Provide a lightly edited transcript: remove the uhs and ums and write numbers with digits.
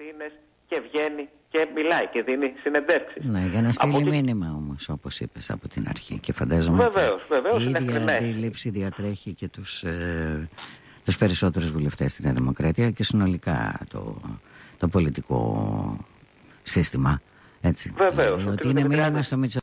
και βγαίνει και μιλάει και δίνει συνεντεύξεις. Ναι, για να στείλει μήνυμα όμως, όπως είπες από την αρχή. Και φαντάζομαι βεβαίως, η ίδια αντίληψη διατρέχει και τους περισσότερους βουλευτές στην Νέα Δημοκρατία και συνολικά το πολιτικό σύστημα. Έτσι. Βεβαίως. Ότι είναι μήνυμα στο Μητσοτάκη.